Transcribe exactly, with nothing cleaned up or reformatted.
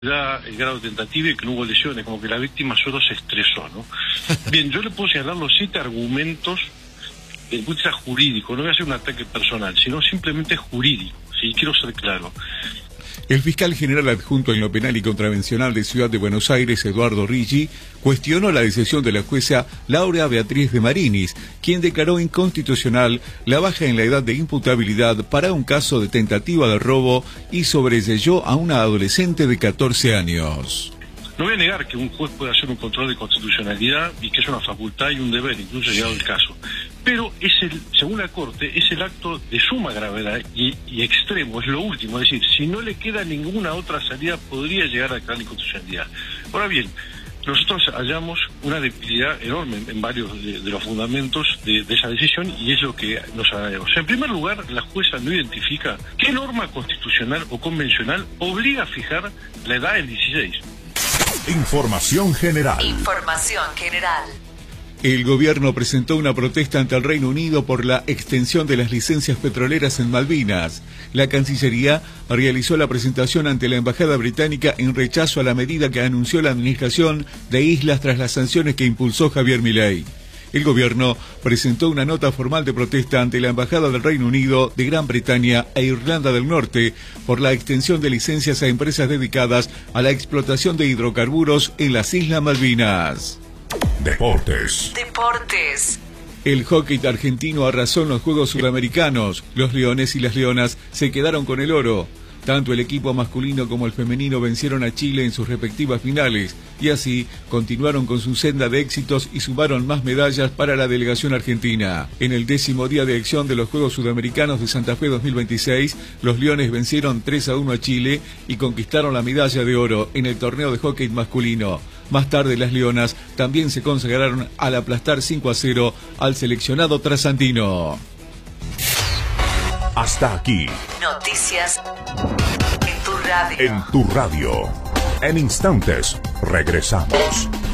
Da el grado tentativo y que no hubo lesiones, como que la víctima solo se estresó, ¿no? Bien, yo le puedo señalar los siete argumentos del punto de vista jurídico, no voy a hacer un ataque personal, sino simplemente jurídico, si quiero ser claro. El fiscal general adjunto en lo penal y contravencional de Ciudad de Buenos Aires, Eduardo Riggi, cuestionó la decisión de la jueza Laura Beatriz de Marinis, quien declaró inconstitucional la baja en la edad de imputabilidad para un caso de tentativa de robo y sobreseyó a una adolescente de catorce años. No voy a negar que un juez puede hacer un control de constitucionalidad y que es una facultad y un deber, incluso llegado el caso. Pero es el, según la Corte, es el acto de suma gravedad y, y extremo, es lo último. Es decir, si no le queda ninguna otra salida, podría llegar a declarar la inconstitucionalidad. Ahora bien, nosotros hallamos una debilidad enorme en varios de, de los fundamentos de, de esa decisión y es lo que nos agregamos. En primer lugar, la jueza no identifica qué norma constitucional o convencional obliga a fijar la edad en dieciséis. Información general. Información general. El gobierno presentó una protesta ante el Reino Unido por la extensión de las licencias petroleras en Malvinas. La Cancillería realizó la presentación ante la Embajada Británica en rechazo a la medida que anunció la Administración de Islas tras las sanciones que impulsó Javier Milei. El gobierno presentó una nota formal de protesta ante la Embajada del Reino Unido, de Gran Bretaña e Irlanda del Norte por la extensión de licencias a empresas dedicadas a la explotación de hidrocarburos en las Islas Malvinas. Deportes. Deportes. El hockey argentino arrasó en los Juegos Sudamericanos. Los leones y las leonas se quedaron con el oro. Tanto el equipo masculino como el femenino vencieron a Chile en sus respectivas finales y así continuaron con su senda de éxitos y sumaron más medallas para la delegación argentina. En el décimo día de acción de los Juegos Sudamericanos de Santa Fe dos mil veintiséis, los leones vencieron tres a uno a Chile y conquistaron la medalla de oro en el torneo de hockey masculino. Más tarde las leonas también se consagraron al aplastar cinco a cero al seleccionado trasandino. Hasta aquí. Noticias en tu radio. En tu radio. En instantes, regresamos.